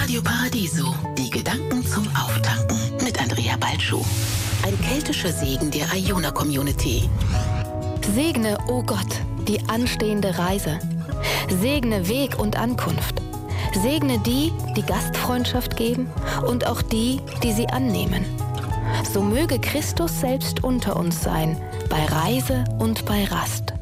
Radio Paradiso, die Gedanken zum Auftanken mit Andrea Balschuh. Ein keltischer Segen der Iona-Community. Segne, o Gott, die anstehende Reise. Segne Weg und Ankunft. Segne die, die Gastfreundschaft geben und auch die, die sie annehmen. So möge Christus selbst unter uns sein, bei Reise und bei Rast.